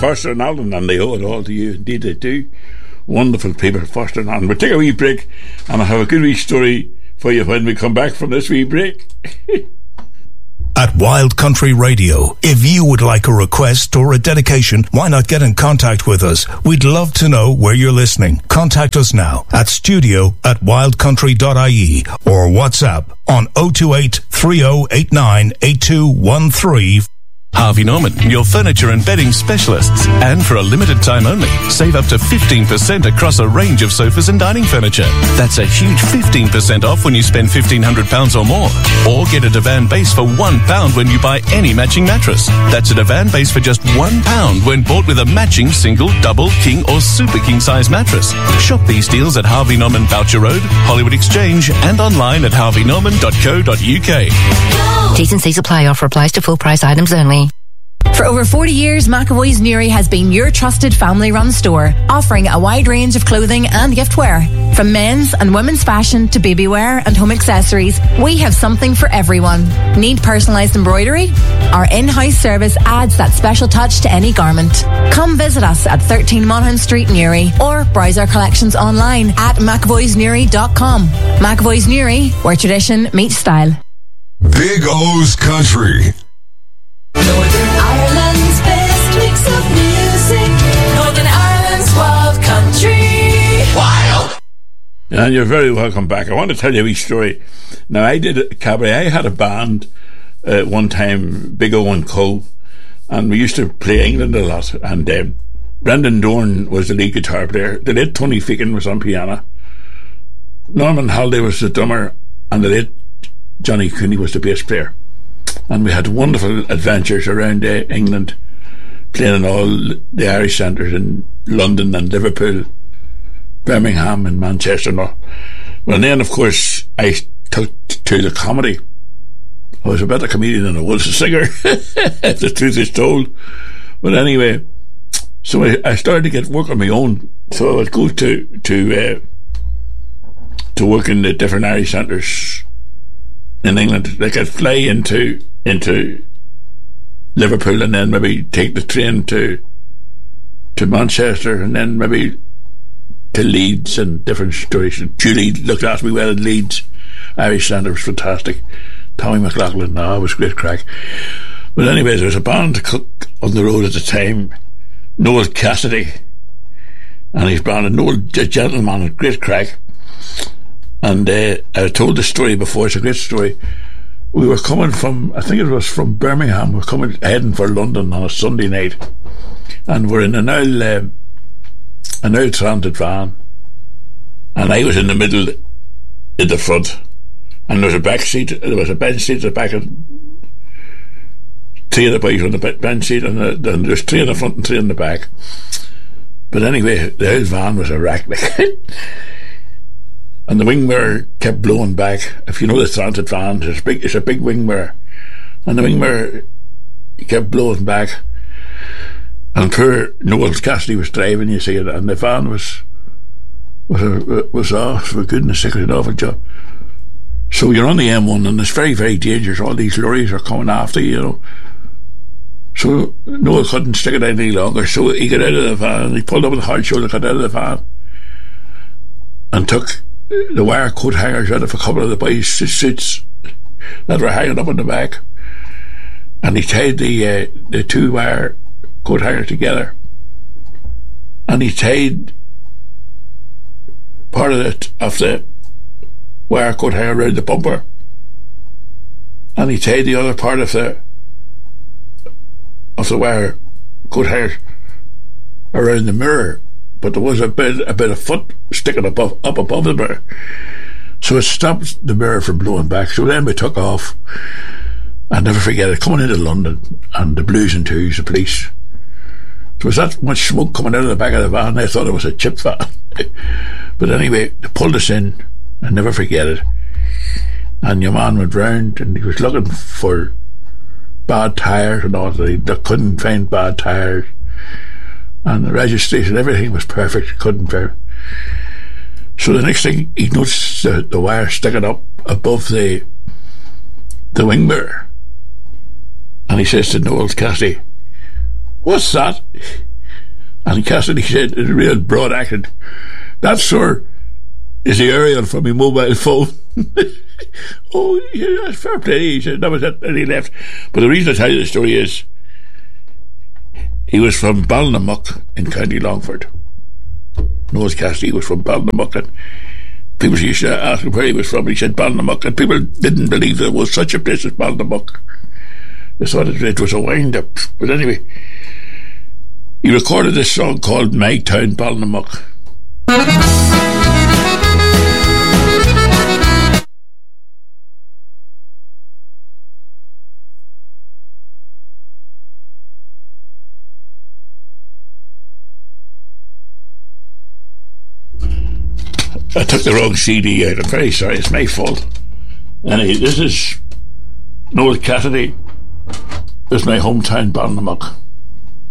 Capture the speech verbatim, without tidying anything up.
Foster and Allen, and they owe it all to you. Indeed they do. Wonderful people, Foster and Allen. We'll take a wee break, and I'll have a good wee story for you when we come back from this wee break. At Wild Country Radio, if you would like a request or a dedication, why not get in contact with us? We'd love to know where you're listening. Contact us now at studio at wildcountry dot I E or WhatsApp on oh two eight, three oh eight nine, eight two one three. Harvey Norman, your furniture and bedding specialists. And for a limited time only, save up to fifteen percent across a range of sofas and dining furniture. That's a huge fifteen percent off when you spend fifteen hundred pounds or more. Or get a divan base for one pound when you buy any matching mattress. That's a divan base for just one pound when bought with a matching single, double, king or super king size mattress. Shop these deals at Harvey Norman Boucher Road, Hollywood Exchange and online at harvey norman dot co dot U K. T's and C's apply. Offer applies to full price items only. For over forty years, McAvoy's Newry has been your trusted family-run store, offering a wide range of clothing and giftware. From men's and women's fashion to baby wear and home accessories, we have something for everyone. Need personalised embroidery? Our in-house service adds that special touch to any garment. Come visit us at thirteen Monaghan Street, Newry, or browse our collections online at mcavoys newry dot com. McAvoy's Newry, where tradition meets style. Big O's Country. Northern Ireland's best mix of music. Northern Ireland's Wild Country. Wild. And you're very welcome back. I want to tell you a wee story. Now, I did a cabaret. I had a band uh, one time, Big O and Co. And we used to play England a lot. And um, Brendan Dorn was the lead guitar player. The late Tony Feakin was on piano. Norman Halliday was the drummer. And the late Johnny Cooney was the bass player. And we had wonderful adventures around uh, England, playing in all the Irish centres in London and Liverpool, Birmingham and Manchester and all. Well, then, of course, I took to the comedy. I was a better comedian than I was a singer, if the truth is told. But anyway, so I, I started to get work on my own. So I would go to to uh, to work in the different Irish centres in England. They could fly into into Liverpool and then maybe take the train to to Manchester and then maybe to Leeds and different stories. Julie looked after me well in Leeds. Irish Centre was fantastic. Tommy McLaughlin, no, it was great crack. But anyways, there was a band on the road at the time, Noel Cassidy and his band, and Noel, a gentleman, a great crack. And uh, I told the story before. It's a great story. We were coming from, I think it was from Birmingham. We were coming, heading for London on a Sunday night, and we're in an old, uh, an old transit van, and I was in the middle, in the front, and there was a back seat. There was a bench seat at the back, and three of the boys on the bench seat, and, the, and there's three in the front and three in the back. But anyway, the old van was a wreck. And the wing mirror kept blowing back. If you know the transit van, it's a big, it's a big wing mirror. And the wing mirror kept blowing back. And poor Noel Cassidy was driving, you see, and the van was was a, was off, for goodness sake, an awful job. So you're on the M one and it's very, very dangerous. All these lorries are coming after you, you know. So Noel couldn't stick it any longer, so he got out of the van. He pulled up with a hard shoulder, got out of the van, and took the wire coat hangers out of a couple of the boys' suits that were hanging up on the back, and he tied the uh, the two wire coat hangers together, and he tied part of the of the wire coat hanger around the bumper, and he tied the other part of the of the wire coat hanger around the mirror. But there was a bit a bit of foot sticking above, up above the mirror, so it stopped the mirror from blowing back. So then we took off. I'll never forget it, coming into London, and the Blues and Twos, the police. There was that much smoke coming out of the back of the van, I thought it was a chip van. But anyway, they pulled us in. I'll never forget it. And your man went round, and he was looking for bad tyres and all. They, they couldn't find bad tyres. And the registration, everything was perfect. Couldn't find. So the next thing, he noticed the, the wire sticking up above the the wing mirror, and he says to Noel Cassidy, "What's that?" And Cassidy said, in a real broad accent, that, sir, is the aerial from my mobile phone. Oh, yeah, fair play. He said, that was it, and he left. But the reason I tell you the story is, he was from Balnamuck in County Longford. Noel Cassidy was from Balnamuck, and people used to ask him where he was from. He said Balnamuck, and people didn't believe there was such a place as Balnamuck. They thought it, it was a wind-up. But anyway, he recorded this song called My Town Balnamuck. I took the wrong C D out. I'm very sorry. It's my fault. Anyway, this is Noel Cassidy. This is my hometown, Balnamuck.